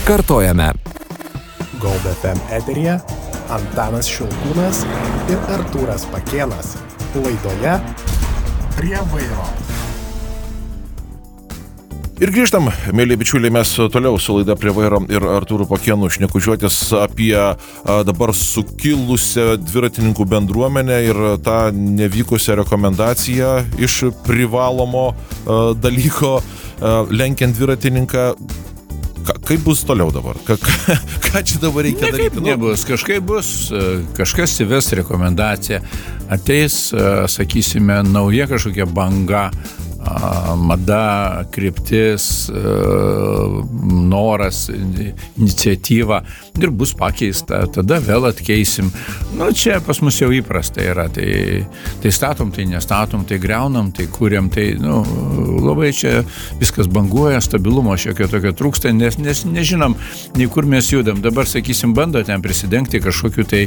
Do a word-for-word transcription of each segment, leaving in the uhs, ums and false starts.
Kartojame. Gold F M eteryje Antanas Šilkūnas ir Artūras Pakėnas. Laidoje Prie vairo. Ir grįžtam, mėly bičiuliai, mes toliau su laida Prie vairo ir Artūru Pakėnu šnekučiuotis apie a, dabar sukilusią dviratininkų bendruomenę ir tą nevykusią rekomendaciją iš privalomo a, dalyko a, lenkiant dviratininką. Ka, kaip bus toliau dabar? Ka, ka, ką čia dabar reikia Nekaip daryti? Nebus, kažkaip bus, kažkas įves rekomendaciją, ateis, sakysime, nauja kažkokia banga, mada, kryptis, noras, iniciatyva ir bus pakeista, tada vėl atkeisim. Nu, čia pas mus jau įprasta yra, tai, tai statom, tai nestatom, tai greunam, tai kuriam, tai, nu, labai čia viskas banguoja, stabilumo šiokio tokio trūksta, nes, nes nežinom, nei kur mes judam. Dabar, sakysim, bando ten prisidengti kažkokiu tai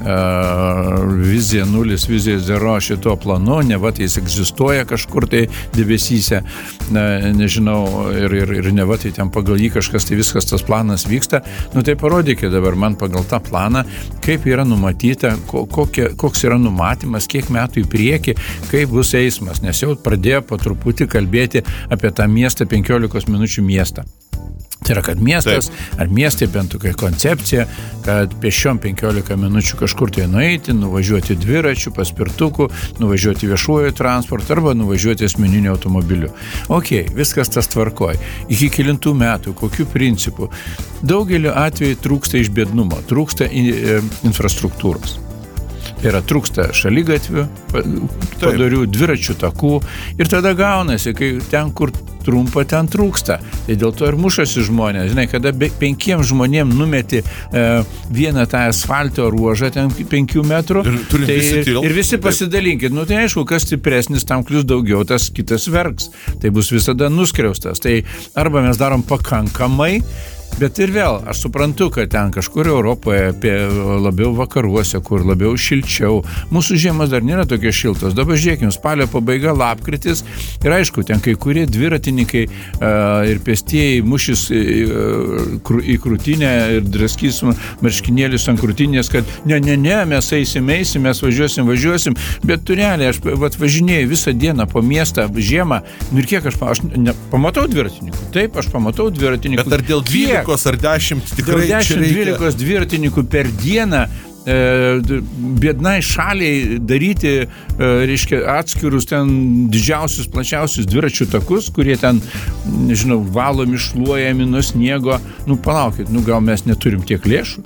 uh, vizija nulis, vizija zero šito planu, ne va, tai jis egzistuoja kažkur tai debesyse, ne, nežinau, ir, ir, ir ne va, tai ten pagal jį kažkas, tai viskas tas planas vyksta. Nu, tai parodykite dabar man pagal tą planą, kaip yra numatyta, kokie, koks yra numatymas, kiek metų į priekį, kaip bus eismas, nes jau pradėjo po truputį kalbėti apie tą miestą, penkiolikos minučių miestą. Tai yra, kad miestas, Taip. ar miestai bent tokia koncepcija, kad pešiom penkiolika minučių kažkur tai nueiti, nuvažiuoti dviračių, paspirtukų, nuvažiuoti viešuoju transportu arba nuvažiuoti asmeniniu automobiliu. Ok, viskas tas tvarkoj. Iki kelintų metų, kokiu principu? Daugeliu atveju trūksta iš biednumo, trūksta infrastruktūros. Tai yra trūksta šaligatvių, padorių dviračių takų ir tada gaunasi, kai ten, kur trumpa, ten trūksta. Tai dėl to ir mušasi žmonės. Žinai, kada penkiem žmonėm numeti e, vieną tą asfalto ruožą, ten penkių metrų, ir, tai, visi ir, ir visi pasidalinkit. Nu, tai aišku, kas stipresnis, tam klius daugiau, tas kitas verks. Tai bus visada nuskriaustas. Tai arba mes darom pakankamai, bet ir vėl, aš suprantu, kad ten kažkur Europoje, apie labiau vakaruose, kur labiau šilčiau, mūsų žiemos dar nėra tokie šiltos. Dabar žiūrėkim, spalio pabaiga, lapkritis ir aišku, ten kai kurie dviratininkai uh, ir pėstieji mušis uh, į krūtinę ir draskys marškinėlius ant krūtinės, kad ne, ne, ne, mes eisim, eisim, mes važiuosim, važiuosim, bet tureliai, aš vat, važinėjau visą dieną po miestą, žiemą, nu ir kiek aš, aš ne, pamatau dviratininkų, taip, aš pamatau dviratininkų. Bet ar dėl dviejų ar dešimt tikrai čia reikia? dešimt dvylikos dviratininkų per dieną e, biednai šaliai daryti, e, reiškia, atskirus ten didžiausius, plačiausius dviračių takus, kurie ten, nežinau, valomi, šluojami nuo sniego. Nu, palaukit, nu gal mes neturim tiek lėšų?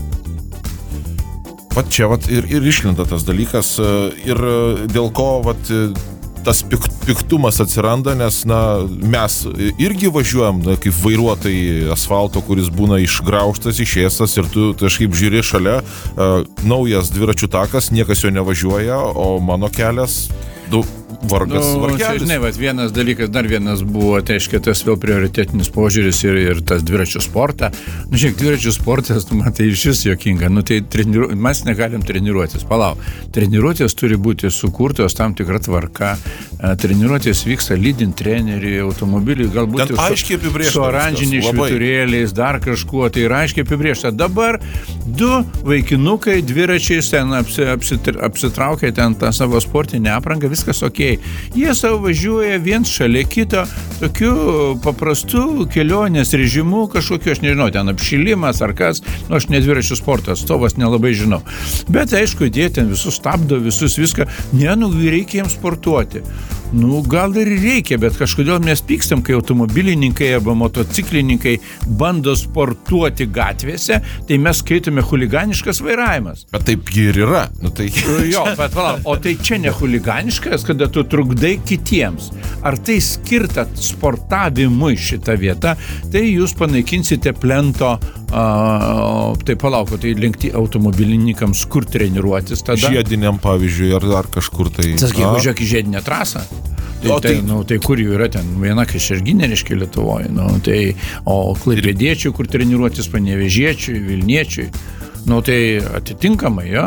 Vat čia vat ir, ir išlinda tas dalykas ir dėl ko vat tas piktumas atsiranda, nes, na, mes irgi važiuojam, na, kaip vairuotojai asfalto, kuris būna išgraužtas, išėstas ir tu kažkaip žiūri šalia, uh, naujas dviračių takas, niekas jo nevažiuoja, o mano kelias, du, vargas, nu, varkelis. Žinai, vat, vienas dalykas, dar vienas buvo, tai aiškia, tas vėl prioritetinis požiūris ir, ir tas dviračių sportą. Nu, žiūrėk, dviračių sportas, tu matai, iš vis jokinga. Nu, tai treniru... mes negalim treniruotis. Palauk, treniruotės turi būti sukurtos tam tikra tvarka. Treniruotės vyksta lydint trenerių, automobilių, galbūt su, su oranžiniais švyturėliais, dar kažkuo, tai yra aiškiai apibrėžta. Dabar du vaikinukai dviračiais ten apsi, apsitr, apsitraukia ten tą savo sportinę aprangą, viskas ok. Jie savo važiuoja viens šalia kito, tokiu paprastu kelionės režimu, kažkokiu, aš nežinau, ten apšilimas ar kas, nu, aš ne dviračių sporto atstovas, nelabai žinau. Bet aišku, jie ten visus stabdo, visus viską, ne, nu, reikia jiems sportuoti. Nu, gal ir reikia, bet kažkodėl mes pykstam, kai automobilininkai arba motociklininkai bando sportuoti gatvėse, tai mes skaitome chuliganiškas vairavimas. Bet taip ir yra. Nu, tai... Jo, bet palauk, o tai čia ne chuliganiškas, kada tu trukdai kitiems. Ar tai skirta sportavimui šitą vietą, tai jūs panaikinsite plento, a, tai palauk, tai lenkti automobilininkams kur treniruotis tada? Žiediniam, pavyzdžiui, ar, ar kažkur tai... Tas kiek važiuok į žiedinę trasą? Tai, o tai, tai, nu, tai kur jų yra ten viena Kašerginė, reiškia, Lietuvoje, nu, tai, o klaipėdiečių, kur treniruotis, panevėžiečių, Vilniečių, nu, tai atitinkamai, jo.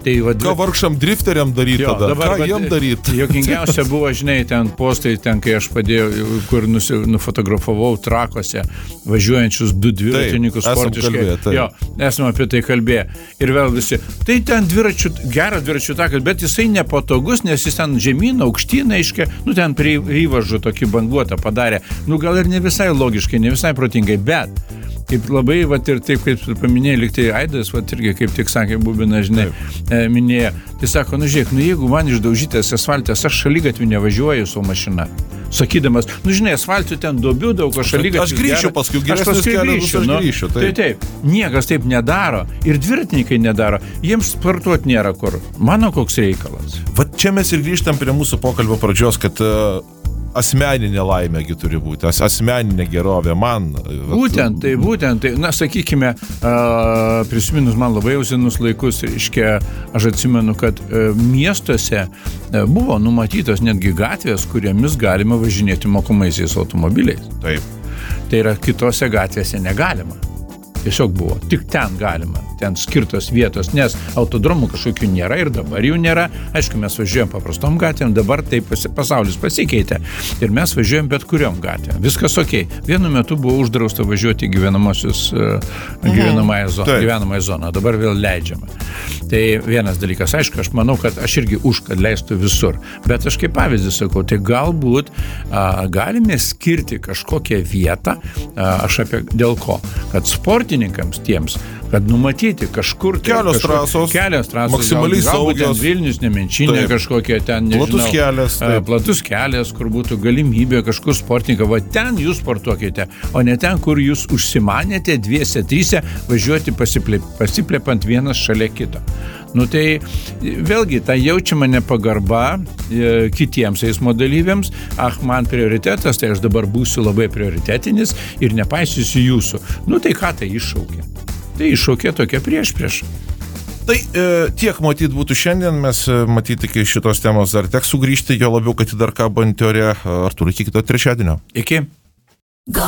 Tai, va, ką vargšam drifteriam daryti tada? Dabar, ką jiem daryti? Jokingiausia buvo, žinai, ten postai, ten, kai aš padėjau, kur nusi, nufotografavau Trakuose važiuojančius du dviratininkus sportiškai. Jo, esame apie tai kalbėję. Ir vėl visi, tai ten dviračių, geras dviračių takas, bet jisai nepatogus, nes jis ten žemyn, aukštyn, aiškiai, nu ten prie įvažų tokį banguotą padarė. Nu gal ir ne visai logiškai, ne visai protingai, bet kaip labai, vat, ir taip, kaip paminėjai, liktai Aidas, vat, irgi, kaip tik sakė Bubina, žinai, e, minėjo, tai sako, nu žiūrėk, nu jeigu man išdaužytas asfaltas, aš šaligatviu nevažiuoju su mašina, sakydamas, nu žinai, asfaltų ten duobių daug, aš šaligatviu. Aš grįšiu paskui, geresnis kelias, aš grįšiu. Tai taip, niekas taip nedaro ir dviratininkai nedaro, jiems sportuoti nėra kur. Mano koks reikalas. Vat čia mes ir grįžtam prie mūsų pokalbio pradžios, kad uh, asmeninė laimėgi turi būti, as, asmeninė gerovė man. Būtent, tai būtent, tai, na, sakykime, uh, prisiminus man labai jau senus laikus, reiškia, aš atsimenu, kad uh, miestuose uh, buvo numatytos netgi gatvės, kuriomis galima važinėti mokomaisiais automobiliais. Taip. Tai yra, kitose gatvėse negalima. Tiesiog buvo, tik ten galima, ten skirtos vietos, nes autodromų kažkokių nėra ir dabar jų nėra. Aišku, mes važiuojam paprastom gatvėm, dabar taip pasaulis pasikeitė ir mes važiuojam bet kuriom gatvėm. Viskas okei. Vienu metu buvo uždrausta važiuoti gyvenamosius mhm. gyvenamąją zoną, gyvenamąją zoną, dabar vėl leidžiama. Tai vienas dalykas, aišku, aš manau, kad aš irgi už, kad leistų visur, bet aš kaip pavyzdį sakau, tai galbūt a, galime skirti kažkokią vietą, a, aš apie dėl ko, kad sportininkams tiems, kad numatyti kažkur kelios trasos, kelios trasos, maksimaliai saugios, Vilnius, Nemenčinė, kažkokie ten, nežinau, platus kelias, a, platus kelias, kur būtų galimybė kažkur sportininką, va ten jūs sportuokite, o ne ten, kur jūs užsimanėte dviese, tryse važiuoti pasiplėp, pasiplepant vienas šalia kito. Nu tai vėlgi, ta jaučiama nepagarba e, kitiems eismo dalyviams, ah, man prioritetas, tai aš dabar būsiu labai prioritetinis ir nepaisysiu jūsų. Nu tai ką tai iššaukė? Tai iššaukė tokia priešpriešą. Tai e, tiek matyt būtų šiandien, mes e, matyt iki šitos temos dar teks sugrįžti, jo labiau, kad dar kabant ore. Artūrai, iki kito trečiadienio. Iki.